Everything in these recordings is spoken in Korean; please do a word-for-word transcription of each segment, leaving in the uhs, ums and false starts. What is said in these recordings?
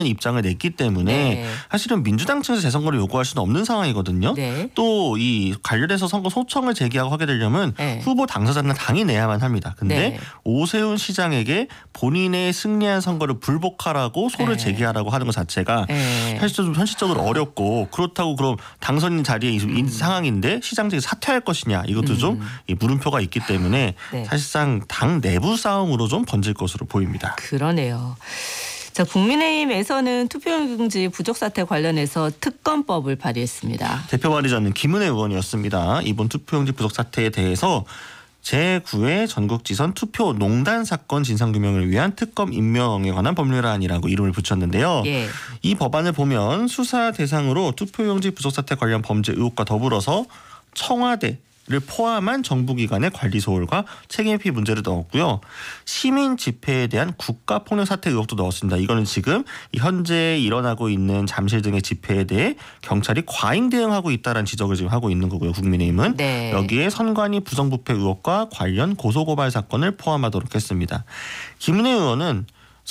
입장을 냈기 때문에 네. 사실은 민주당 측에서 재선거를 요구할 수는 없는 상황이거든요. 네. 또 이 관련해서 선거 소청을 제기하고 하게 되려면 네. 후보 당사자는 당이 내야만 합니다. 근데 네. 오세훈 시장에게 본인의 승리한 선거를 불복하라고 소를 네. 제기하라고 하는 것 자체가 네. 사실 좀 현실적으로 어렵고, 그렇다고 그럼 당선인 자리에 있는 음. 상황인데 시장직에 사퇴할 것이냐, 이것도 음. 좀 이 물음표가 있기 때문에 네. 사실상 당 내부 싸움으로 좀 번질 것으로 보입니다. 그러네요. 자, 국민의힘에서는 투표용지 부족 사태 관련해서 특검법을 발의했습니다. 대표 발의자는 김은혜 의원이었습니다. 이번 투표용지 부족 사태에 대해서 제구 회 전국지선 투표 농단 사건 진상규명을 위한 특검 임명에 관한 법률안이라고 이름을 붙였는데요. 예. 이 법안을 보면 수사 대상으로 투표용지 부족 사태 관련 범죄 의혹과 더불어서 청와대 를 포함한 정부기관의 관리 소홀과 책임회피 문제를 넣었고요. 시민 집회에 대한 국가폭력 사태 의혹도 넣었습니다. 이거는 지금 현재 일어나고 있는 잠실 등의 집회에 대해 경찰이 과잉 대응하고 있다는 지적을 지금 하고 있는 거고요. 국민의힘은 네. 여기에 선관위 부정부패 의혹과 관련 고소고발 사건을 포함하도록 했습니다. 김은혜 의원은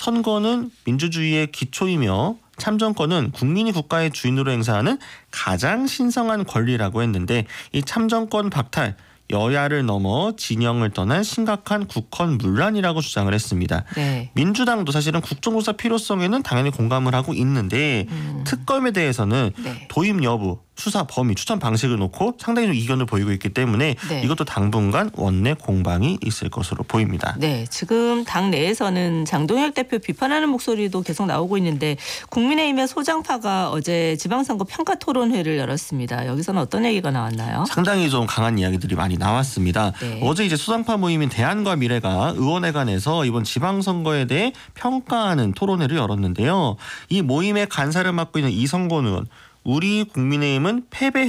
선거는 민주주의의 기초이며 참정권은 국민이 국가의 주인으로 행사하는 가장 신성한 권리라고 했는데, 이 참정권 박탈, 여야를 넘어 진영을 떠난 심각한 국헌 문란이라고 주장을 했습니다. 네. 민주당도 사실은 국정조사 필요성에는 당연히 공감을 하고 있는데 음. 특검에 대해서는 네. 도입 여부, 수사 범위, 추천 방식을 놓고 상당히 좀 이견을 보이고 있기 때문에 네. 이것도 당분간 원내 공방이 있을 것으로 보입니다. 네, 지금 당 내에서는 장동혁 대표 비판하는 목소리도 계속 나오고 있는데, 국민의힘의 소장파가 어제 지방선거 평가 토론회를 열었습니다. 여기서는 어떤 얘기가 나왔나요? 상당히 좀 강한 이야기들이 많이 나왔습니다. 네. 어제 이제 수장파 모임인 대안과 미래가 의원회관에서 이번 지방선거에 대해 평가하는 토론회를 열었는데요. 이 모임의 간사를 맡고 있는 이성곤 의원, 우리 국민의힘은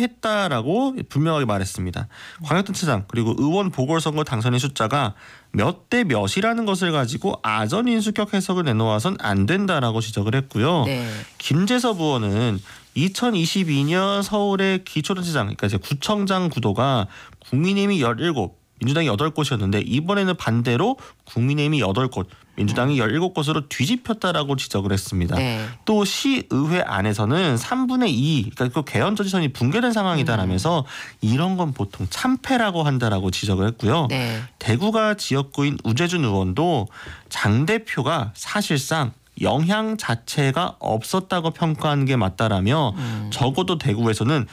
패배했다라고 분명하게 말했습니다. 광역단체장 그리고 의원 보궐선거 당선인 숫자가 몇 대 몇이라는 것을 가지고 아전인수격 해석을 내놓아선 안 된다라고 지적을 했고요. 네. 김재섭 의원은 이천이십이 년 서울의 기초단체장, 그러니까 이제 구청장 구도가 국민의힘이 열일곱, 민주당이 여덟 곳이었는데 이번에는 반대로 국민의힘이 여덟 곳, 민주당이 열일곱 곳으로 뒤집혔다라고 지적을 했습니다. 네. 또 시의회 안에서는 삼분의 이, 그러니까 그 개헌 저지선이 붕괴된 상황이다라면서 이런 건 보통 참패라고 한다라고 지적을 했고요. 네. 대구가 지역구인 우재준 의원도 장 대표가 사실상 영향 자체가 없었다고 평가하는 게 맞다라며 음. 적어도 대구에서는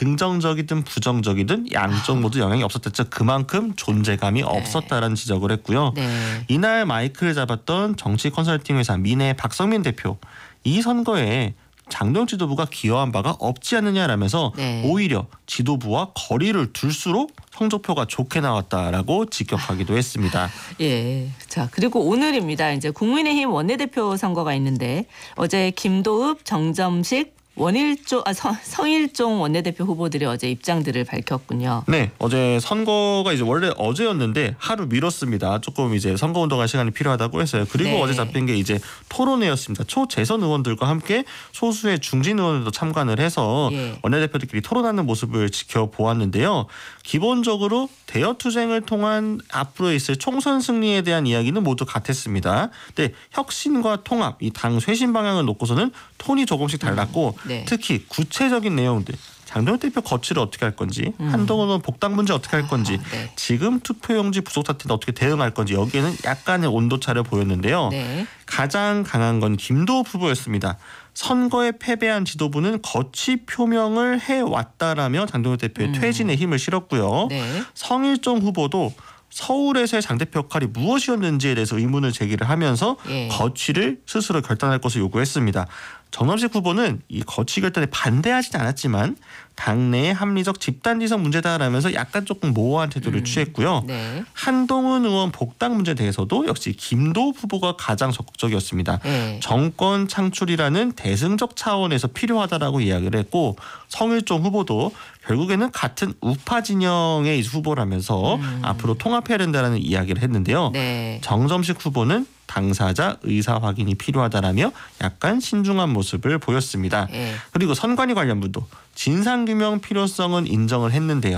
긍정적이든 부정적이든 양쪽 모두 영향이 없었다. 그만큼 존재감이 네. 없었다라는 지적을 했고요. 네. 이날 마이크를 잡았던 정치 컨설팅 회사 민의 박성민 대표, 이 선거에 장동혁 지도부가 기여한 바가 없지 않느냐라면서 네. 오히려 지도부와 거리를 둘수록 성적표가 좋게 나왔다라고 직격하기도 했습니다. 예. 자, 그리고 오늘입니다. 이제 국민의힘 원내대표 선거가 있는데, 어제 김도읍, 정점식, 원일종, 아, 성, 성일종 원내대표 후보들이 어제 입장들을 밝혔군요. 네, 어제 선거가 이제 원래 어제였는데 하루 미뤘습니다. 조금 이제 선거운동할 시간이 필요하다고 했어요. 그리고 네. 어제 잡힌 게 이제 토론회였습니다. 초재선 의원들과 함께 소수의 중진 의원들도 참관을 해서 예. 원내대표들끼리 토론하는 모습을 지켜보았는데요. 기본적으로 대여투쟁을 통한 앞으로 있을 총선 승리에 대한 이야기는 모두 같았습니다. 근데 혁신과 통합, 이 당 쇄신 방향을 놓고서는 톤이 조금씩 달랐고 네. 특히 구체적인 내용들, 장동혁 대표 거취를 어떻게 할 건지, 음. 한동훈 의원 복당 문제 어떻게 할 건지, 아, 네. 지금 투표용지 부족 사태는 어떻게 대응할 건지, 여기에는 약간의 온도차를 보였는데요. 네. 가장 강한 건 김도읍 후보였습니다. 선거에 패배한 지도부는 거취 표명을 해왔다라며 장동혁 대표의 음. 퇴진에 힘을 실었고요. 네. 성일종 후보도 서울에서의 장 대표 역할이 무엇이었는지에 대해서 의문을 제기를 하면서 예. 거취를 스스로 결단할 것을 요구했습니다. 정점식 후보는 이 거취 결단에 반대하진 않았지만 당내의 합리적 집단지성 문제다라면서 약간 조금 모호한 태도를 음. 취했고요. 네. 한동훈 의원 복당 문제에 대해서도 역시 김도읍 후보가 가장 적극적이었습니다. 네. 정권 창출이라는 대승적 차원에서 필요하다라고 이야기를 했고, 성일종 후보도 결국에는 같은 우파 진영의 후보라면서 음. 앞으로 통합해야 된다는 이야기를 했는데요. 네. 정점식 후보는 당사자 의사 확인이 필요하다라며 약간 신중한 모습을 보였습니다. 네. 그리고 선관위 관련부도 진상규명 필요성은 인정을 했는데요.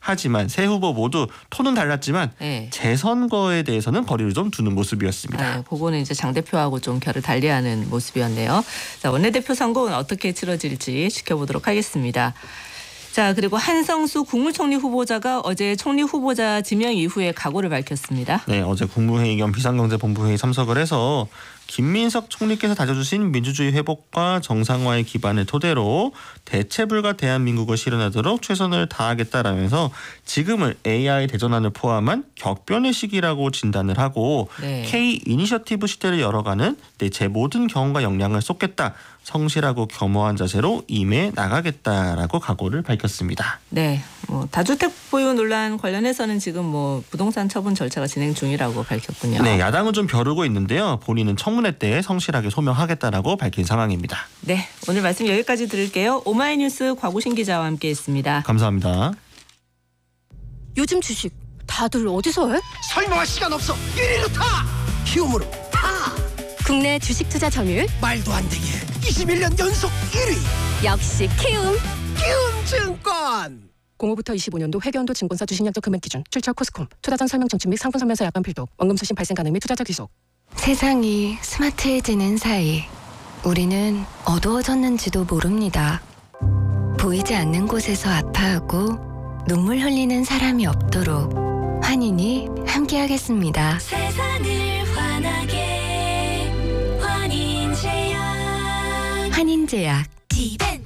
하지만 세 후보 모두 톤은 달랐지만 네. 재선거에 대해서는 거리를 좀 두는 모습이었습니다. 네, 그거는 이제 장 대표하고 좀 결을 달리하는 모습이었네요. 자, 원내대표 선거는 어떻게 치러질지 지켜보도록 하겠습니다. 자, 그리고 한성수 국무총리 후보자가 어제 총리 후보자 지명 이후에 각오를 밝혔습니다. 네, 어제 국무회의 겸 비상경제본부회의 참석을 해서 김민석 총리께서 다져주신 민주주의 회복과 정상화의 기반을 토대로 대체불가 대한민국을 실현하도록 최선을 다하겠다라면서 지금을 에이아이 대전환을 포함한 격변의 시기라고 진단을 하고 네. K 이니셔티브 시대를 열어가는 내 제 모든 경험과 역량을 쏟겠다. 성실하고 겸허한 자세로 임해 나가겠다라고 각오를 밝혔습니다. 네, 뭐 다주택 보유 논란 관련해서는 지금 뭐 부동산 처분 절차가 진행 중이라고 밝혔군요. 네, 야당은 좀 벼르고 있는데요. 본인은 청문회 때 성실하게 소명하겠다라고 밝힌 상황입니다. 네, 오늘 말씀 여기까지 들을게요. 오마이뉴스 곽우신 기자와 함께했습니다. 감사합니다. 요즘 주식 다들 어디서 해? 설명할 시간 없어. 이리로 타. 키움으로 타. 국내 주식 투자 점유율 말도 안 되게 이십일 년 연속 일 위. 역시 키움. 키움증권. 공오부터 이십오 년도 회계연도 증권사 주식약정 금액 기준 출처 코스콤 투자 전 설명 청취 및 상품 설명서 약관 필독 원금 수신 발생 가능 및 투자자 귀속. 세상이 스마트해지는 사이 우리는 어두워졌는지도 모릅니다. 보이지 않는 곳에서 아파하고 눈물 흘리는 사람이 없도록 환인이 함께하겠습니다. 세상을 환하게 환인제약 환인제약 디벤